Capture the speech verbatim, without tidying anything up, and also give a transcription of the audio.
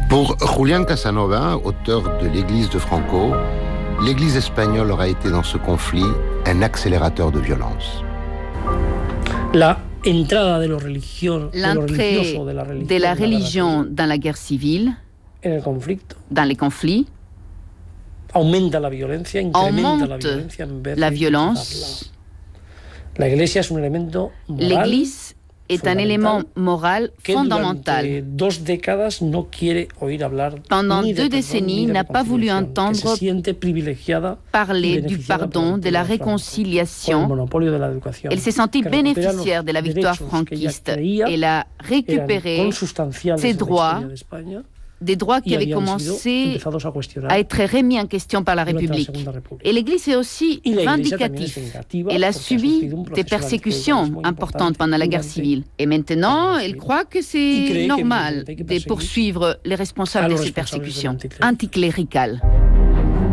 Pour Julián Casanova, auteur de l'Église de Franco, l'Église espagnole aura été dans ce conflit un accélérateur de violence. La entrada de lo religio- de lo L'entrée religioso de la religión, de la en la guerra religion civil, dans la guerre civile, en el conflicto, dans les conflits, aumenta la violencia, incrementa la augmente violencia en vez la de violence. incrementarla. La Iglesia es un elemento moral L'Église est un fondamental élément moral que fondamental. durante dos décadas no quiere oír hablar Pendant ni de deux perdón, décennies, ni de n'a pas voulu reconciliación, que se entendre siente privilegiada y Parler du beneficiada pardon, por de la el Franco, por el réconciliation. monopolio de la educación, Elle s'est sentie que recupera bénéficiaire los de la victoire derechos que ella franquiste. creía Elle a récupéré eran consustanciales ses en la droits, historia de España des droits qui y avaient habían sido commencé empezados a cuestionar à être remis en question par la durante la République. Segunda República. Et l'Église est aussi Y la Iglesia también es vindicative. vengativa Elle a porque ha subi sufrido un des proceso persécutions radicalismo importantes importante pendant la guerre durante civile. Et maintenant, la guerre elle civile. croit que Y c'est cree que normal evidentemente hay que de perseguir poursuivre les responsables a de los ces responsables de persécutions l'anticlérical. anticléricales.